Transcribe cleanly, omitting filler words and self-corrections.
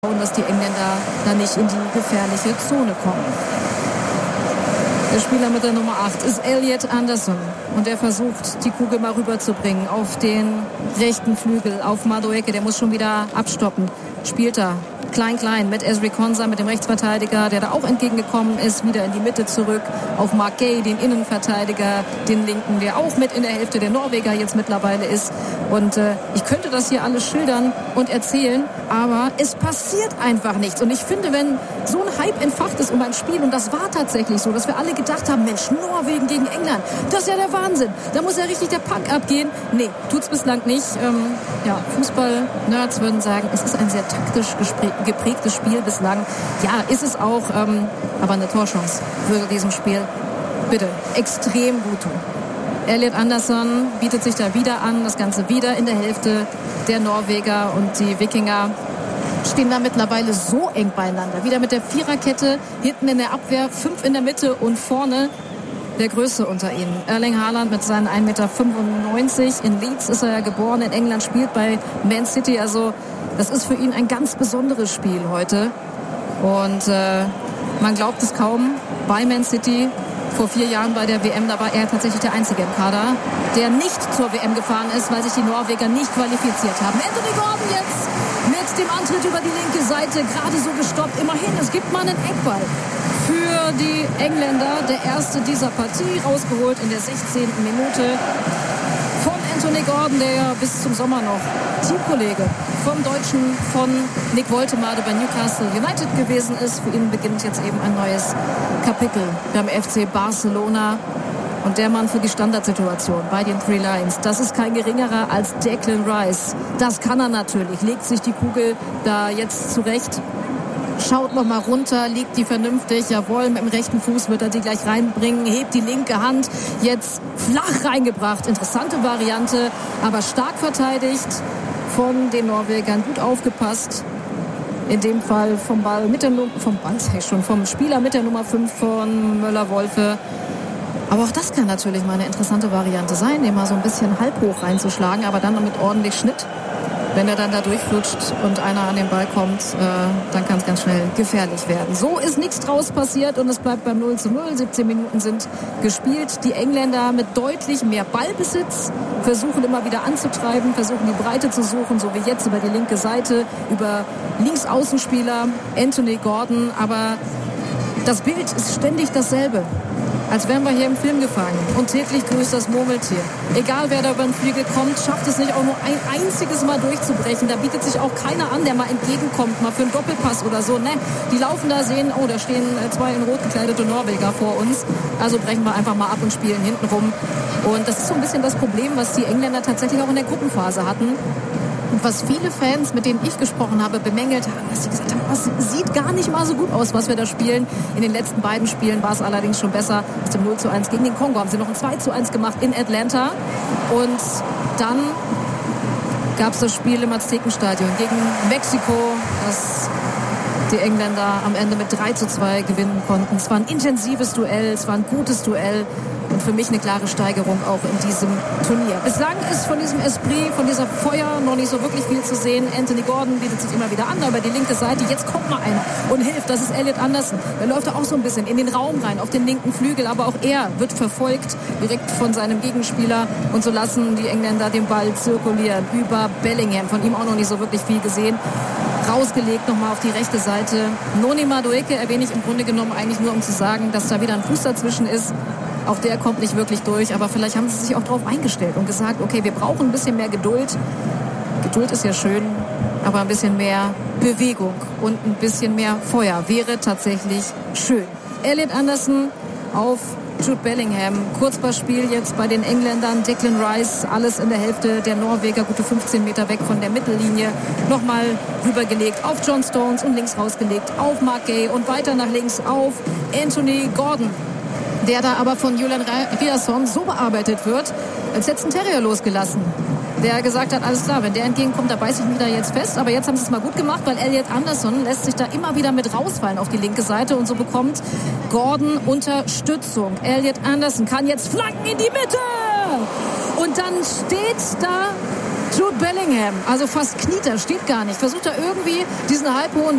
dass die Engländer da nicht in die gefährliche Zone kommen. Der Spieler mit der Nummer 8 ist Elliot Anderson und der versucht, die Kugel mal rüberzubringen auf den rechten Flügel, auf Madueke. Der muss schon wieder abstoppen. Spielt da klein mit Ezri Konsa, mit dem Rechtsverteidiger, der da auch entgegengekommen ist, wieder in die Mitte zurück auf Mark Gay, den Innenverteidiger, den Linken, der auch mit in der Hälfte der Norweger jetzt mittlerweile ist. Und ich könnte das hier alles schildern und erzählen, aber es passiert einfach nichts. Und ich finde, wenn so ein Hype entfacht ist um ein Spiel, und das war tatsächlich so, dass wir alle gedacht haben, Mensch, Norwegen gegen England, das ist ja der Wahnsinn. Da muss ja richtig der Pack abgehen. Nee, tut's bislang nicht. Fußball-Nerds würden sagen, es ist ein sehr taktisch geprägtes Spiel bislang. Ja, ist es auch, aber eine Torchance würde diesem Spiel bitte extrem gut tun. Elliot Anderson bietet sich da wieder an, das Ganze wieder in der Hälfte der Norweger, und die Wikinger stehen da mittlerweile so eng beieinander. Wieder mit der Viererkette, hinten in der Abwehr, 5 in der Mitte und vorne der Größte unter ihnen. Erling Haaland mit seinen 1,95 Meter. In Leeds ist er ja geboren, in England, spielt bei Man City. Also das ist für ihn ein ganz besonderes Spiel heute. Und man glaubt es kaum, bei Man City vor 4 Jahren bei der WM, da war er tatsächlich der Einzige im Kader, der nicht zur WM gefahren ist, weil sich die Norweger nicht qualifiziert haben. Anthony Gordon jetzt mit dem Antritt über die linke Seite, gerade so gestoppt. Immerhin, es gibt mal einen Eckball für die Engländer. Der erste dieser Partie, rausgeholt in der 16. Minute von Anthony Gordon, der ja bis zum Sommer noch Teamkollege vom Deutschen, von Nick Woltemade bei Newcastle United gewesen ist. Für ihn beginnt jetzt eben ein neues Kapitel beim FC Barcelona. Und der Mann für die Standardsituation bei den Three Lions, das ist kein geringerer als Declan Rice. Das kann er natürlich, legt sich die Kugel da jetzt zurecht. Schaut noch mal runter, legt die vernünftig, jawohl, mit dem rechten Fuß wird er die gleich reinbringen, hebt die linke Hand, jetzt flach reingebracht, interessante Variante, aber stark verteidigt von den Norwegern, gut aufgepasst, in dem Fall vom Spieler mit der Nummer 5 von Müller-Wolfe. Aber auch das kann natürlich mal eine interessante Variante sein, den mal so ein bisschen halb hoch reinzuschlagen, aber dann mit ordentlich Schnitt. Wenn er dann da durchflutscht und einer an den Ball kommt, dann kann es ganz schnell gefährlich werden. So ist nichts draus passiert und es bleibt beim 0:0. 17 Minuten sind gespielt. Die Engländer mit deutlich mehr Ballbesitz versuchen immer wieder anzutreiben, versuchen die Breite zu suchen, so wie jetzt über die linke Seite, über Linksaußenspieler Anthony Gordon. Aber das Bild ist ständig dasselbe. Als wären wir hier im Film gefangen. Und täglich grüßt das Murmeltier. Egal, wer da über den Flügel kommt, schafft es nicht auch nur ein einziges Mal durchzubrechen. Da bietet sich auch keiner an, der mal entgegenkommt, mal für einen Doppelpass oder so. Ne, die laufen da, sehen, oh, da stehen 2 in rot gekleidete Norweger vor uns. Also brechen wir einfach mal ab und spielen hinten rum. Und das ist so ein bisschen das Problem, was die Engländer tatsächlich auch in der Gruppenphase hatten. Und was viele Fans, mit denen ich gesprochen habe, bemängelt haben, dass sie gesagt haben, es sieht gar nicht mal so gut aus, was wir da spielen. In den letzten beiden Spielen war es allerdings schon besser. Aus dem 0:1 gegen den Kongo haben sie noch ein 2:1 gemacht in Atlanta. Und dann gab es das Spiel im Aztekenstadion gegen Mexiko, das die Engländer am Ende mit 3:2 gewinnen konnten. Es war ein intensives Duell, es war ein gutes Duell. Und für mich eine klare Steigerung auch in diesem Turnier. Bislang ist von diesem Esprit, von dieser Feuer noch nicht so wirklich viel zu sehen. Anthony Gordon bietet sich immer wieder an, über die linke Seite. Jetzt kommt mal einer und hilft. Das ist Elliot Anderson. Der läuft da auch so ein bisschen in den Raum rein, auf den linken Flügel. Aber auch er wird verfolgt direkt von seinem Gegenspieler. Und so lassen die Engländer den Ball zirkulieren über Bellingham. Von ihm auch noch nicht so wirklich viel gesehen. Rausgelegt nochmal auf die rechte Seite. Noni Madueke erwähne ich im Grunde genommen eigentlich nur, um zu sagen, dass da wieder ein Fuß dazwischen ist. Auch der kommt nicht wirklich durch, aber vielleicht haben sie sich auch darauf eingestellt und gesagt, okay, wir brauchen ein bisschen mehr Geduld. Geduld ist ja schön, aber ein bisschen mehr Bewegung und ein bisschen mehr Feuer wäre tatsächlich schön. Elliot Anderson auf Jude Bellingham. Kurzballspiel jetzt bei den Engländern. Declan Rice, alles in der Hälfte der Norweger, gute 15 Meter weg von der Mittellinie. Nochmal rübergelegt auf John Stones und links rausgelegt auf Mark Gay und weiter nach links auf Anthony Gordon, der da aber von Julian Riasson so bearbeitet wird, als hätte es ein Terrier losgelassen. Der gesagt hat, alles klar, wenn der entgegenkommt, da beiße ich mich da jetzt fest. Aber jetzt haben sie es mal gut gemacht, weil Elliot Anderson lässt sich da immer wieder mit rausfallen auf die linke Seite. Und so bekommt Gordon Unterstützung. Elliot Anderson kann jetzt flanken in die Mitte. Und dann steht da Jude Bellingham. Also fast kniet er, steht gar nicht. Versucht er irgendwie diesen halbhohen